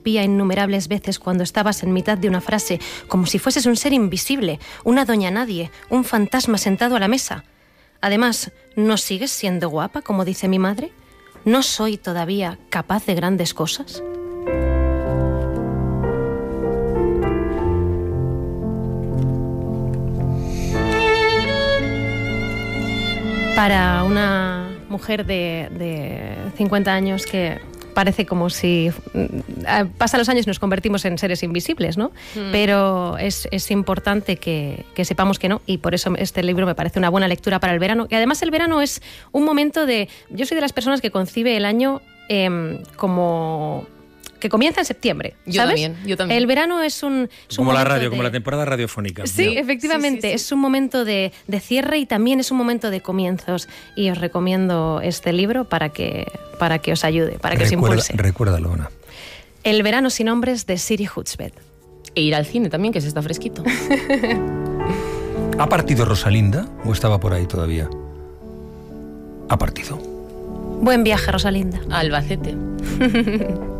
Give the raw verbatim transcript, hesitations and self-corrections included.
interrumpía innumerables veces cuando estabas en mitad de una frase, como si fueses un ser invisible, una doña nadie, un fantasma sentado a la mesa. Además, ¿no sigues siendo guapa, como dice mi madre? ¿No soy todavía capaz de grandes cosas? Para una mujer de, de cincuenta años que parece como si eh, pasan los años y nos convertimos en seres invisibles, ¿no? Mm. Pero es, es importante que, que sepamos que no, y por eso este libro me parece una buena lectura para el verano. Y además el verano es un momento de... Yo soy de las personas que concibe el año eh, como... que comienza en septiembre, ¿sabes? Yo también, yo también. El verano es un... Es como un la radio, de... como la temporada radiofónica. Sí, ¿no? efectivamente. Sí, sí, sí. Es un momento de, de cierre y también es un momento de comienzos. Y os recomiendo este libro para que, para que os ayude, para que Recuerda, os impulse. Recuérdalo, Ana. El verano sin hombres, de Siri Hutchbed. E ir al cine también, que se está fresquito. ¿Ha partido Rosalinda o estaba por ahí todavía? Ha partido. Buen viaje, Rosalinda. Albacete.